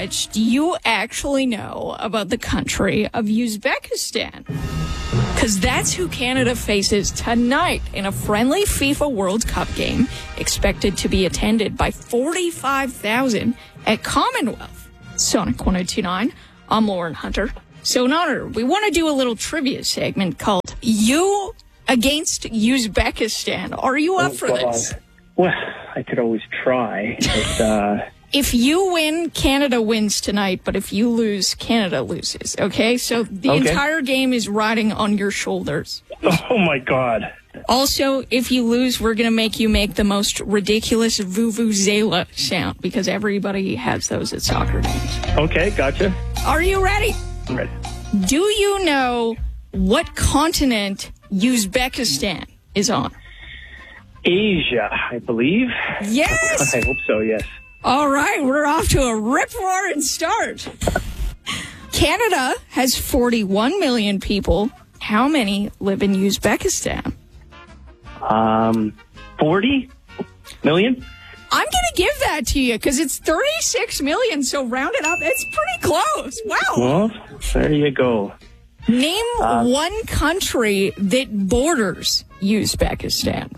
much do you actually know about the country of Uzbekistan? Because that's who Canada faces tonight in a friendly FIFA World Cup game expected to be attended by 45,000 at Commonwealth. Sonic 102.9, I'm Lauren Hunter. So in honor, we want to do a little trivia segment called You Against Uzbekistan. Are you up for this? Well, I could always try, but... If you win, Canada wins tonight, but if you lose, Canada loses, okay? So the entire game is riding on your shoulders. Oh, my God. Also, if you lose, we're going to make you make the most ridiculous vuvuzela sound, because everybody has those at soccer games. Okay, gotcha. Are you ready? I'm ready. Do you know what continent Uzbekistan is on? Asia, I believe. Yes! I hope so, yes. All right, we're off to a rip-roaring start. Canada has 41 million people. How many live in Uzbekistan? 40 million? I'm going to give that to you because it's 36 million, so round it up. It's pretty close. Wow. Well, there you go. Name one country that borders Uzbekistan.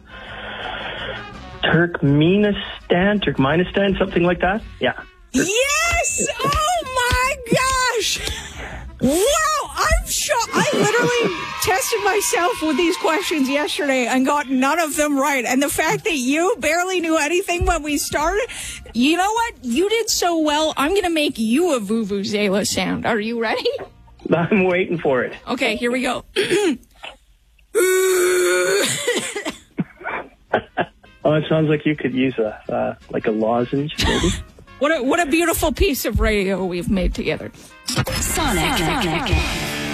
Turkmenistan, something like that? Yeah. Yes! Oh, my gosh! Wow, I'm shocked. I literally tested myself with these questions yesterday and got none of them right. And the fact that you barely knew anything when we started, you know what? You did so well, I'm going to make you a vuvuzela sound. Are you ready? I'm waiting for it. Okay, here we go. Oh, it sounds like you could use a lozenge, maybe. What a beautiful piece of radio we've made together. Sonic.